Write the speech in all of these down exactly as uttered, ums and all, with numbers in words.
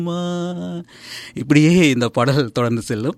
இப்படியே இந்த பாடல் தொடர்ந்து செல்லும்.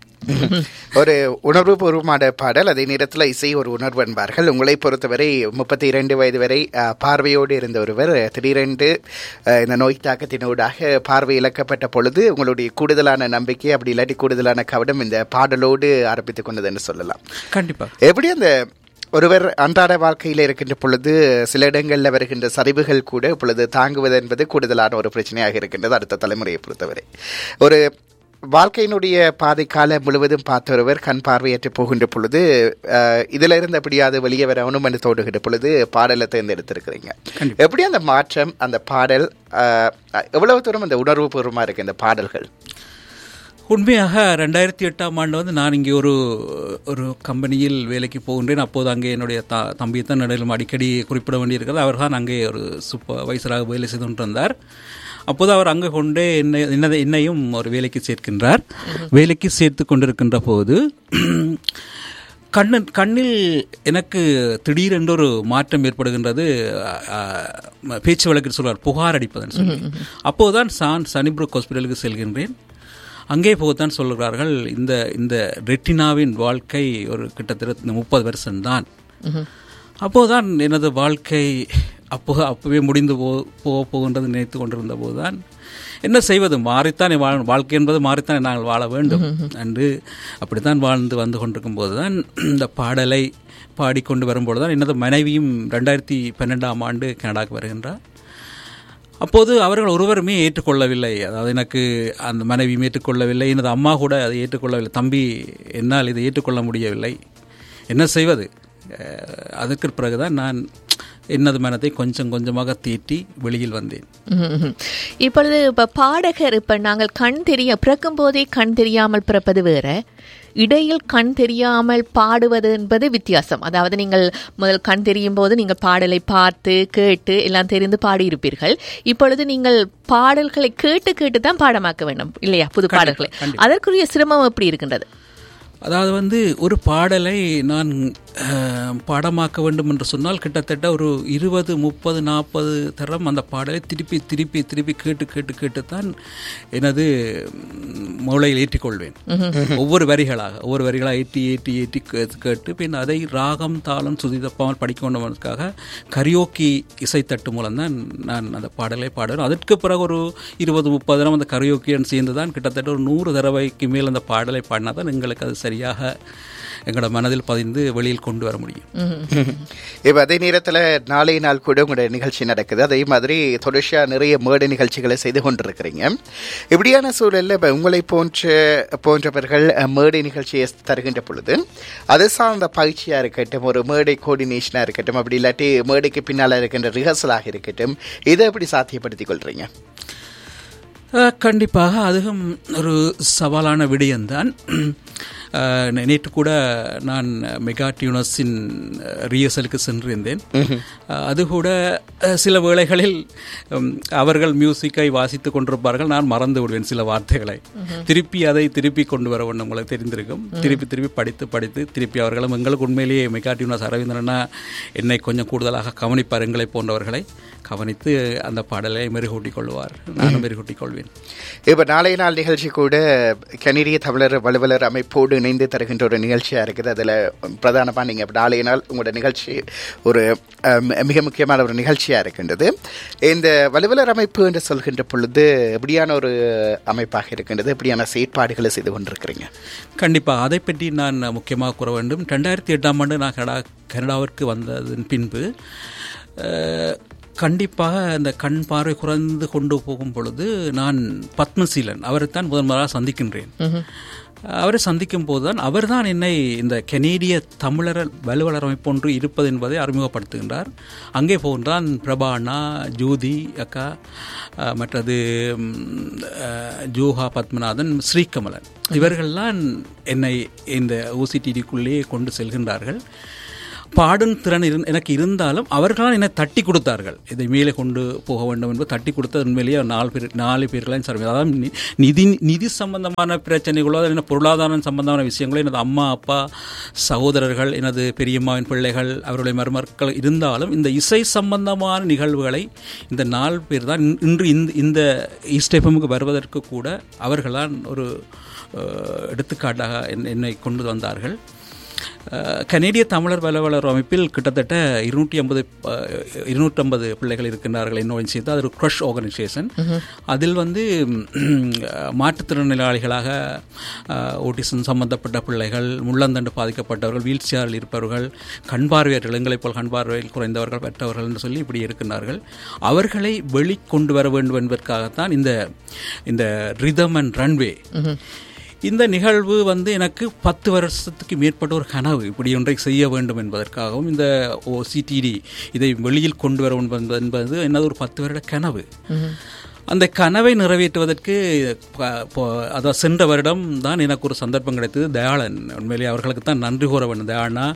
ஒரு உணர்வு பூர்வமான பாடல், அதே நேரத்தில் இசை ஒரு உணர்வு என்பார்கள். உங்களை பொறுத்தவரை முப்பத்தி இரண்டு வயது வரை பார்வையோடு இருந்த ஒருவர் திடீரென்று இந்த நோய் தாக்கத்தினூடாக பார்வை இழக்கப்பட்ட பொழுது உங்களுடைய கூடுதலான நம்பிக்கை, அப்படி இல்லாட்டி கூடுதலான கவனம் இந்த பாடலோடு ஆரம்பித்துக் கொண்டது என்று சொல்லலாம். கண்டிப்பா. எப்படி அந்த ஒருவர் அன்றாட வாழ்க்கையில் இருக்கின்ற பொழுது சில இடங்களில் வருகின்ற சரிவுகள் கூட இப்பொழுது தாங்குவது என்பது கூடுதலான ஒரு பிரச்சனையாக இருக்கின்றது அடுத்த தலைமுறையை பொறுத்தவரை. ஒரு வாழ்க்கையினுடைய பாதை காலம் முழுவதும் பார்த்தொருவர் கண் பார்வையற்று போகின்ற பொழுது இதுல இருந்து எப்படியாவது வெளியே வர அனுமதி தோடுகின்ற பொழுது பாடலை தேர்ந்தெடுத்திருக்கிறீங்க. எப்படி அந்த மாற்றம், அந்த பாடல் எவ்வளவு தூரம் அந்த உணர்வு பூர்வமாக இருக்கு இந்த பாடல்கள்? உண்மையாக ரெண்டாயிரத்தி எட்டாம் ஆண்டு வந்து நான் இங்கே ஒரு ஒரு கம்பெனியில் வேலைக்கு போகின்றேன். அப்போது அங்கே என்னுடைய த தம்பியை தான் நடுவில் அடிக்கடி குறிப்பிட வேண்டியிருக்கிறது. அவர் தான் அங்கே ஒரு சூப்பர்வைசராக வேலை செய்து கொண்டிருந்தார். அப்போது அவர் அங்கே கொண்டே என்னை என்னதை என்னையும் ஒரு வேலைக்கு சேர்க்கின்றார். வேலைக்கு சேர்த்து கொண்டிருக்கின்ற போது கண்ணு கண்ணில் எனக்கு திடீரென்று ஒரு மாற்றம் ஏற்படுகின்றது. பேச்சு வழக்கில் சொல்வார் புகார் அடிப்பதுன்னு சொல்லி. அப்போதுதான் சான் சனிப்ரூக் ஹாஸ்பிட்டலுக்கு செல்கின்றேன். அங்கே போகத்தான் சொல்கிறார்கள், இந்த இந்த ரெட்டினாவின் வாழ்க்கை ஒரு கிட்டத்தட்ட முப்பது வருஷம்தான். அப்போதுதான் எனது வாழ்க்கை அப்போ அப்போவே முடிந்து போ போக போகின்றது நினைத்து கொண்டிருந்த போதுதான் என்ன செய்வது, மாறித்தானே வாழ வாழ்க்கை என்பது மாறித்தானே நாங்கள் வாழ வேண்டும் என்று அப்படித்தான் வாழ்ந்து வந்து கொண்டிருக்கும் போது தான் இந்த பாடலை பாடிக்கொண்டு வரும்போது தான் எனது மனைவியும் ரெண்டாயிரத்தி பன்னெண்டாம் ஆண்டு கனடாவுக்கு வருகின்றார். அப்போது அவர்கள் ஒருவருமே ஏற்றுக்கொள்ளவில்லை. அதாவது எனக்கு அந்த மனைவியும் ஏற்றுக்கொள்ளவில்லை, எனது அம்மா கூட அதை ஏற்றுக்கொள்ளவில்லை. தம்பி, என்னால் இதை ஏற்றுக்கொள்ள முடியவில்லை, என்ன செய்வது? அதற்கு பிறகுதான் நான் என்னது மனத்தை கொஞ்சம் கொஞ்சமாக தீட்டி வெளியில் வந்தேன். இப்பொழுது இப்போ பாடகர், இப்போ நாங்கள் கண் தெரிய பிறக்கும் போதே கண் தெரியாமல் பிறப்பது வேற, இடையில் கண் தெரியாமல் பாடுவது என்பது வித்தியாசம். அதாவது நீங்கள் முதல் கண் தெரியும் போது நீங்கள் பாடலை பார்த்து கேட்டு எல்லாம் தெரிந்து பாடியிருப்பீர்கள். இப்பொழுது நீங்கள் பாடல்களை கேட்டு கேட்டு தான் பாடமாக்க வேண்டும் இல்லையா, புது பாடல்களை. அதற்குரிய சிரமம் எப்படி இருக்கின்றது? அதாவது வந்து ஒரு பாடலை நான் பாடமாக்க வேண்டும் என்று சொன்னால் கிட்டத்தட்ட ஒரு இருபது முப்பது நாற்பது தரம் அந்த பாடலை திருப்பி திருப்பி திருப்பி கேட்டு கேட்டு கேட்டுத்தான் எனது மூளையில் ஏற்றிக்கொள்வேன். ஒவ்வொரு வரிகளாக ஒவ்வொரு வரிகளாக ஏற்றி ஏற்றி ஏற்றி கேட்டு பின் அதை ராகம் தாளம் சுதி தப்பாமல் படிக்க வேண்டுவதற்காக கரியோக்கி இசைத்தட்டு மூலம்தான் நான் அந்த பாடலை பாடுவேன். அதற்கு பிறகு ஒரு இருபது முப்பது தரம் அந்த கரியோக்கியுடன் சேர்ந்து தான் கிட்டத்தட்ட ஒரு நூறு தடவைக்கு மேல் அந்த பாடலை பாடினா தான் எங்களுக்கு அது சரியாக எங்களோட மனதில் பதிந்து வெளியில் கொண்டு வர முடியும். இப்போ அதே நேரத்தில் நாளை நாள் கூட உங்களுடைய நிகழ்ச்சி நடக்குது. அதே மாதிரி தொடர்ச்சியாக நிறைய மேடை நிகழ்ச்சிகளை செய்து கொண்டிருக்கிறீங்க. இப்படியான சூழலில் இப்போ உங்களை போன்ற போன்றவர்கள் மேடை நிகழ்ச்சியை தருகின்ற பொழுது அது சார்ந்த பயிற்சியாக இருக்கட்டும், ஒரு மேடை கோஆர்டினேஷனாக இருக்கட்டும், அப்படி இல்லாட்டி மேடைக்கு பின்னால் இருக்கின்ற ரிஹர்சலாக இருக்கட்டும், இதை எப்படி சாத்தியப்படுத்திக் கொள்றீங்க? கண்டிப்பாக அதுவும் ஒரு சவாலான விடயம்தான். நேற்று கூட நான் மெகா டியூனஸின் ரிஹர்சலுக்கு சென்றிருந்தேன். அது கூட சில வேளைகளில் அவர்கள் மியூசிக்கை வாசித்து கொண்டிருப்பார்கள், நான் மறந்து விடுவேன் சில வார்த்தைகளை. திருப்பி அதை திருப்பி கொண்டு வர வேண்டும், உங்களுக்கு தெரிந்திருக்கும். திருப்பி திருப்பி படித்து படித்து திருப்பி அவர்களும் எங்களுக்கு உண்மையிலேயே மெகா டியூனஸ் அரவிந்தனா என்னை கொஞ்சம் கூடுதலாக கவனிப்பார், எங்களை போன்றவர்களை கவனித்து அந்த பாடலை மெருகூட்டிக் கொள்வார், நானும் மெருகூட்டிக் கொள்வேன். இப்போ நாளைய நாள் நிகழ்ச்சி கூட கனடிய தமிழர் வலுவலர் அமைப்போடு இணைந்து தருகின்ற ஒரு நிகழ்ச்சியாக இருக்குது. அதில் பிரதானமாக நீங்கள் இப்போ நாளைய நாள் உங்களோட நிகழ்ச்சி ஒரு மிக முக்கியமான ஒரு நிகழ்ச்சியாக இருக்கின்றது. இந்த வலுவலர் அமைப்பு என்று சொல்கின்ற பொழுது எப்படியான ஒரு அமைப்பாக இருக்கின்றது, எப்படியான செயற்பாடுகளை செய்து கொண்டிருக்கிறீங்க? கண்டிப்பாக அதை பற்றி நான் முக்கியமாக கூற வேண்டும். ரெண்டாயிரத்தி எட்டாம் ஆண்டு நான் கனடா கனடாவிற்கு வந்ததன் பின்பு கண்டிப்பாக அந்த கண் பார்வை குறைந்து கொண்டு போகும் பொழுது நான் பத்மசீலன் அவரைத்தான் முதன் முதலாக சந்திக்கின்றேன். அவரை சந்திக்கும் போதுதான் அவர் தான் என்னை இந்த கனேடிய தமிழர் வலுவலர் அமைப்பு ஒன்று இருப்பது என்பதை அறிமுகப்படுத்துகின்றார். அங்கே போகின்றான் பிரபா அண்ணா, ஜோதி அக்கா, மற்றது ஜோஹா பத்மநாதன், ஸ்ரீகமலன், இவர்கள்லாம் என்னை இந்த ஓசிடிடிக்குள்ளே கொண்டு செல்கின்றார்கள். பாடும் திறன் இரு எனக்கு இருந்தாலும் அவர்களால் என்னை தட்டி கொடுத்தார்கள், இதை மேலே கொண்டு போக வேண்டும் என்று தட்டி கொடுத்தது உண்மையிலேயே நாலு பேர் நாலு பேர்களையும் சார். அதாவது நிதி நிதி சம்பந்தமான பிரச்சனைகளோ என்ன பொருளாதாரம் சம்பந்தமான விஷயங்களோ எனது அம்மா அப்பா சகோதரர்கள் எனது பெரியம்மாவின் பிள்ளைகள் அவருடைய மருமக்கள் இருந்தாலும் இந்த இசை சம்பந்தமான நிகழ்வுகளை இந்த நாலு பேர் தான் இன்று இந்த இந்த ஈஸ்ட் எஃப்எம்முக்கு வருவதற்கு கூட அவர்களால் ஒரு எடுத்துக்காட்டாக என்னை கொண்டு வந்தார்கள். கனேடிய தமிழர் வளவளர் அமைப்பில் கிட்டத்தட்ட இருநூற்றி ஐம்பது இருநூற்றி ஐம்பது பிள்ளைகள் இருக்கின்றார்கள் என்னோட சேர்த்து. அது ஒரு க்ரஷ் ஆர்கனைசேஷன். அதில் வந்து மாற்றுத்திறனாளிகளாக ஓட்டிசம் சம்பந்தப்பட்ட பிள்ளைகள், முள்ளந்தண்டு பாதிக்கப்பட்டவர்கள், வீல் சேரில் இருப்பவர்கள், கண் பார்வையர்கள், எங்களைப் போல் கண் பார்வையில் குறைந்தவர்கள் பெற்றவர்கள் என்று சொல்லி இப்படி இருக்கின்றார்கள். அவர்களை வெளிக்கொண்டு வர வேண்டும் என்பதற்காகத்தான் இந்த இந்த ரிதம் அண்ட் ரன்வே. இந்த நிகழ்வு வந்து எனக்கு பத்து வருஷத்துக்கு மேற்பட்ட ஒரு கனவு, இப்படி ஒன்றை செய்ய வேண்டும் என்பதற்காகவும் இந்த ஓசிடிடி இதை வெளியில் கொண்டு வர வேண்டும் என்பது என்னது ஒரு பத்து வருட கனவு. அந்த கனவை நிறைவேற்றுவதற்கு அதாவது சென்ற வருடம் தான் எனக்கு ஒரு சந்தர்ப்பம் கிடைத்தது. தயாளன், உண்மையிலேயே அவர்களுக்கு தான் நன்றி கூற வேண்டும். தயாளனா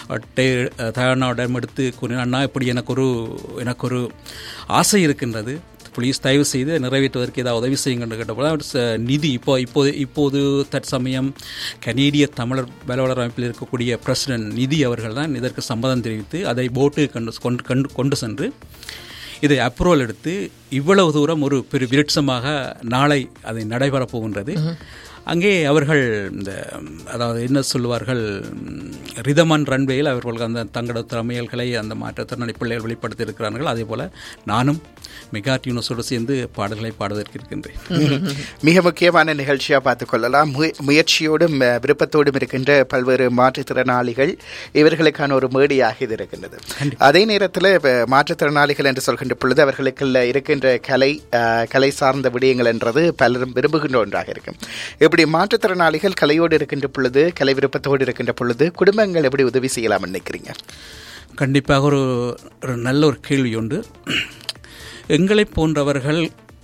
தயாளனாவிடம் எடுத்து கூறினா, அண்ணா இப்படி எனக்கு ஒரு எனக்கு ஒரு ஆசை இருக்கின்றது, ப்ளீஸ் தயவு செய்து நிறைவேற்றுவதற்கு ஏதாவது உதவி செய்யுங்கள் கேட்டபோது நிதி இப்போ இப்போது இப்போது தற்சமயம் கனேடிய தமிழர் வளவளர் அமைப்பில் இருக்கக்கூடிய பிரசிடென்ட் நிதி அவர்கள் தான் இதற்கு சம்மதம் தெரிவித்து அதை போட்டு கொண்டு கொண்டு கொண்டு சென்று இதை அப்ரூவல் எடுத்து இவ்வளவு தூரம் ஒரு பெரு விருட்சமாக நாளை அதை நடைபெறப் போகின்றது. அங்கே அவர்கள் இந்த அதாவது என்ன சொல்லுவார்கள் ரிதமன் ரன்வேயில் அவர்கள் அந்த தங்களோட திறமைகளை அந்த மாற்றுத்திறனாளி பிள்ளைகள் வெளிப்படுத்தி இருக்கிறார்கள். அதே போல் நானும் மெகா டியூனஸோடு சேர்ந்து பாடல்களை பாடுவதற்கு இருக்கின்றேன். மிக முக்கியமான நிகழ்ச்சியாக பார்த்துக்கொள்ளலாம். முயற்சியோடும் விருப்பத்தோடும் இருக்கின்ற பல்வேறு மாற்றுத்திறனாளிகள் இவர்களுக்கான ஒரு மேடையாக இது இருக்கின்றது. அதே நேரத்தில் மாற்றுத்திறனாளிகள் என்று சொல்கின்ற பொழுது அவர்களுக்கு இருக்கின்ற கலை கலை சார்ந்த விடயங்கள் என்றது பலரும் விரும்புகின்ற ஒன்றாக இருக்கும். இப்படி மாற்றுத்திறனாளிகள் கலையோடு இருக்கின்ற பொழுது, கலை விருப்பத்தோடு இருக்கின்ற பொழுது குடும்பங்கள் எப்படி உதவி செய்யலாம் நினைக்கிறீங்க? கண்டிப்பாக ஒரு ஒரு நல்ல ஒரு கேள்வி உண்டு. எங்களை போன்றவர்கள்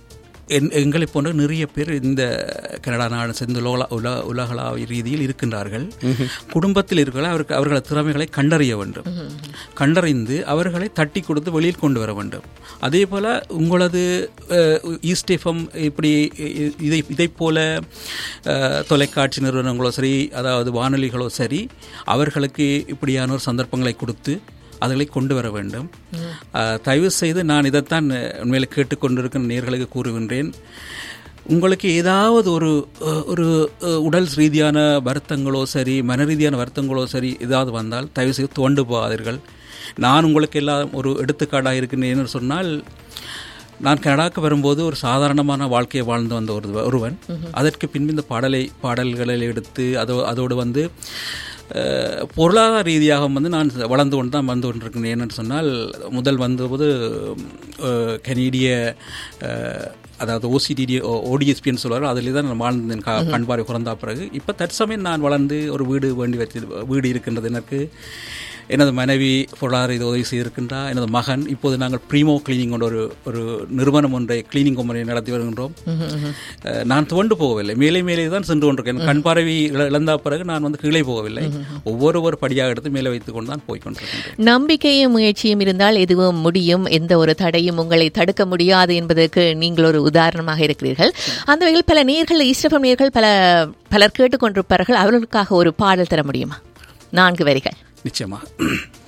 எங்களை போன்ற நிறைய பேர் இந்த கனடா நாடு சேர்ந்து உலக உலகளாவிய ரீதியில் இருக்கின்றார்கள். குடும்பத்தில் இருக்கிற அவருக்கு அவர்களது திறமைகளை கண்டறிய வேண்டும். கண்டறிந்து அவர்களை தட்டி கொடுத்து வெளியில் கொண்டு வர வேண்டும். அதே போல் உங்களது ஈஸ்ட் எஃப்எம் இப்படி இதை இதை போல தொலைக்காட்சி நிறுவனங்களோ சரி, அதாவது வானொலிகளோ சரி, அவர்களுக்கு இப்படியான ஒரு சந்தர்ப்பங்களை கொடுத்து அதை கொண்டு வர வேண்டும். தயவு செய்து நான் இதைத்தான் உண்மையில் கேட்டுக்கொண்டிருக்கிற நேயர்களுக்கு கூறுகின்றேன். உங்களுக்கு ஏதாவது ஒரு ஒரு உடல் ரீதியான வருத்தங்களோ சரி, மன ரீதியான வருத்தங்களோ சரி ஏதாவது வந்தால் தயவு செய்து தோண்டு போகாதீர்கள். நான் உங்களுக்கு எல்லாம் ஒரு எடுத்துக்காட்டாக இருக்கின்றேன்னு சொன்னால், நான் கனடாக்கு வரும்போது ஒரு சாதாரணமான வாழ்க்கையை வாழ்ந்து வந்த ஒரு ஒருவன் அதற்கு பின்பு இந்த பாடலை பாடல்களை எடுத்து அதோ அதோடு வந்து பொருளாதார ரீதியாக வந்து நான் வளர்ந்து கொண்டு தான் வந்து கொண்டிருக்கிறேன். ஏன்னு சொன்னால், முதல் வந்தபோது கனேடிய அதாவது ஓசிடிடி ஓடிஎஸ்பின்னு சொல்வார்கள், அதில் தான் நான் வாழ்ந்தேன் கண் பார்வை குறைந்தா பிறகு. இப்போ தற்சமயம் நான் வளர்ந்து ஒரு வீடு வேண்டி வச்சு வீடு இருக்கின்றது எனக்கு. எனது மனைவி பொருளாதார இது உதவி செய்திருக்கின்றார். எனது மகன் இப்போது நாங்கள் ப்ரீமோ கிளீனிங் கொண்ட ஒரு ஒரு நிறுவனம் ஒன்றை கிளீனிங் கம்பெனியை நடத்தி வருகின்றோம். நான் துவண்டு போகவில்லை, மேலே மேலே தான் சென்று கொண்டிருக்கேன். கண் பார்வை இழந்த பிறகு நான் வந்து கீழே போகவில்லை, ஒவ்வொரு ஒரு படியாக எடுத்து மேலே வைத்துக் கொண்டு தான் போய்கொண்டிருக்கின்றேன். நம்பிக்கையும் முயற்சியும் இருந்தால் எதுவும் முடியும், எந்த ஒரு தடையும் உங்களை தடுக்க முடியாது என்பதற்கு நீங்கள் ஒரு உதாரணமாக இருக்கிறீர்கள். அந்த வகையில் பல நேர்கள் ஈஸ்டஃபம் நேர்கள் பல பலர் கேட்டுக்கொண்டிருப்பார்கள். அவர்களுக்காக ஒரு பாடல் தர முடியுமா? நான்கு வரிகள். நிச்சயமாக.